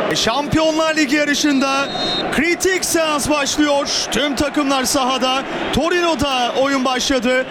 Şampiyonlar Ligi yarışında kritik seans başlıyor. Tüm takımlar sahada. Torino'da oyun başladı.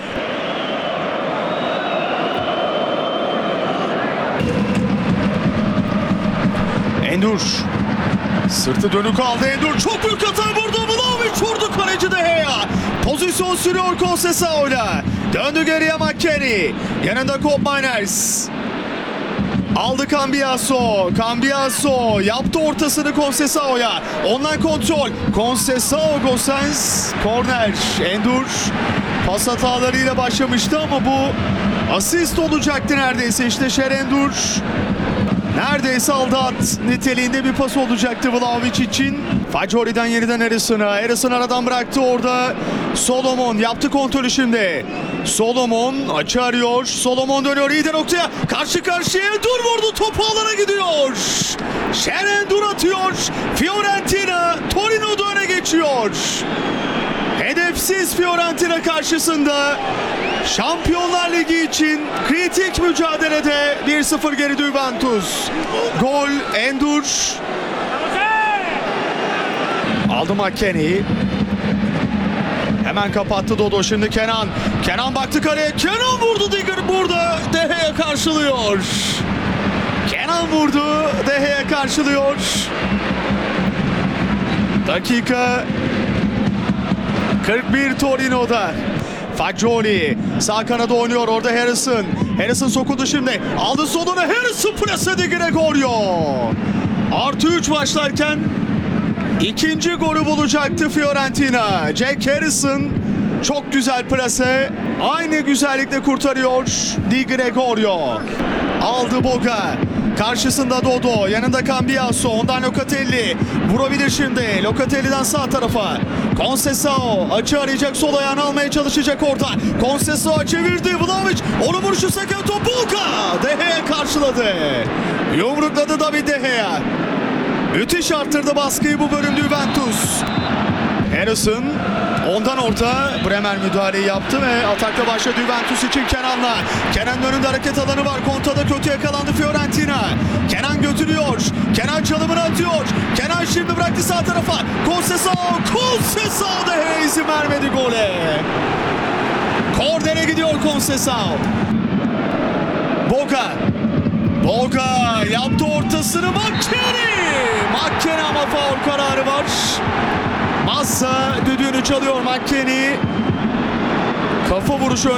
Endur. Sırtı dönük aldı Endur. Çok büyük hata vurdu. Vlahovic vurdu, kaleci De Gea. Pozisyon sürüyor Conceição'yla. Döndü geriye McKennie. Yanında Kob Miners. Aldı Cambiaso. Cambiaso yaptı ortasını Conceição'ya. Ondan kontrol. Conceição, Gosens. Korner. Endur pas hatalarıyla başlamıştı ama bu asist olacaktı neredeyse. İşte Şerendur. Neredeyse aldı at niteliğinde bir pas olacaktı Vlahovic için. Fagioli'den yeniden Harrison'a. Harrison aradan bıraktı orada. Solomon yaptı kontrolü şimdi. Solomon açı arıyor. Solomon dönüyor iyi de noktaya. Karşı karşıya Endur vurdu. Topu alana gidiyor. Şerendur atıyor. Fiorentina Torino'da öne geçiyor. Hedefsiz Fiorentina karşısında Şampiyonlar Ligi için kritik mücadelede 1-0 geride Juventus. Gol Endur. Aldı McKennie. Hemen kapattı Dodo, şimdi Kenan. Kenan baktı kaleye. Kenan vurdu, Digger burada. De Gea karşılıyor. Kenan vurdu. De Gea karşılıyor. Dakika 41 Torino'da. Fagioli sağ kanada oynuyor orada Harrison. Harrison sokuldu şimdi. Aldı soluna Harrison plase de Gregorio. Artı 3 başlarken ikinci golü bulacaktı Fiorentina. Jack Harrison çok güzel plase. Aynı güzellikle kurtarıyor Di Gregorio. Aldı Boga. Karşısında Dodo, yanında Cambiaso, ondan Locatelli. Vurabilir şimdi. Locatelli'den sağ tarafa. Conceição açı arayacak, sol ayağını almaya çalışacak orada. Conceição çevirdi. Vlahovic, onu vuruşu seken top. Boga! De Gea karşıladı. Yumrukladı David De Gea. Müthiş arttırdı baskıyı bu bölümde Juventus. Harrison ondan orta. Bremer müdahaleyi yaptı ve atakta başladı Juventus için Kenan'la. Kenan'ın önünde hareket alanı var. Kontada kötü yakalandı Fiorentina. Kenan götürüyor. Kenan çalımını atıyor. Kenan şimdi bıraktı sağ tarafa. Conceição da Gea izin vermedi gole. Kornere gidiyor Conceição. Boga yaptı ortasını. McKennie ama faul kararı var. Massa düdüğünü çalıyor McKennie. Kafa vuruşu